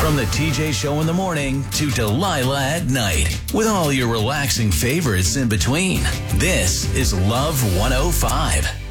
From the TJ Show in the morning to Delilah at night, with all your relaxing favorites in between. This is Love 105.